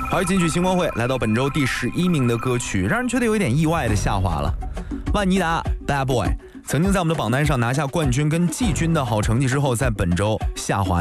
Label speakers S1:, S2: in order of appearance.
S1: 好，金曲新光会来到本周第11名的歌曲，让人觉得有一点意外的下滑了。万妮达 Bad Boy 曾经在我们的榜单上拿下冠军跟季军的好成绩之后，在本周下滑